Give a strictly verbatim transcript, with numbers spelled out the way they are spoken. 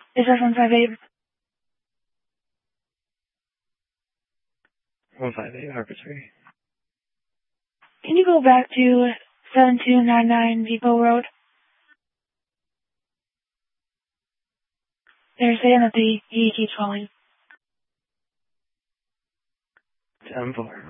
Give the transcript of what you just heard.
Is that one five eight? one five eight arbitrary. Can you go back to seven two nine nine Depot Road? They're saying that the E keeps calling. ten four.